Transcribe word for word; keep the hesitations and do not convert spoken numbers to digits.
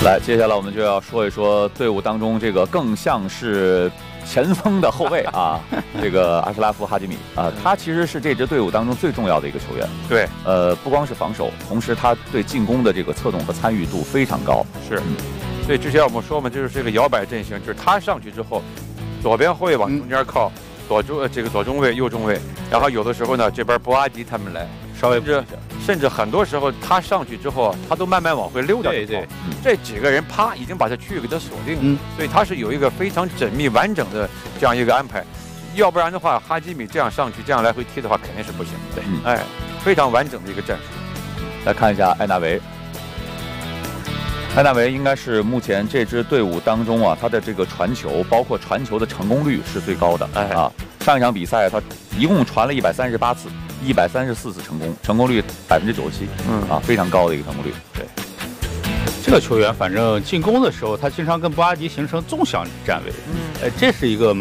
来，接下来我们就要说一说队伍当中这个更像是前锋的后卫啊，这个阿什拉夫·哈基米啊，他其实是这支队伍当中最重要的一个球员。 对， 呃，不光是防守，同时他对进攻的这个策动和参与度非常高。 是，所以之前我们说嘛，就是这个摇摆阵型，就是他上去之后，左边后卫往中间靠，左中这个左中卫、右中卫，然后有的时候呢，这边博阿迪他们来。 稍微甚至甚至很多时候他上去之后，他都慢慢往回溜达。 对对， 嗯、这几个人啪已经把他区域给他锁定了， 嗯、 所以他是有一个非常缜密完整的这样一个安排。要不然的话，哈基米这样上去这样来回踢的话，肯定是不行的。 嗯、 哎，非常完整的一个战术。 来看一下埃纳维，埃纳维应该是目前这支队伍当中啊，他的这个传球，包括传球的成功率是最高的。哎啊，上一场比赛他一共传了一百三十八次。一百三十四次成功，成功率百分之九十七，嗯啊，非常高的一个成功率。 对，这个球员反正进攻的时候，他经常跟博阿迪形成纵向站位，嗯，呃，这是一个。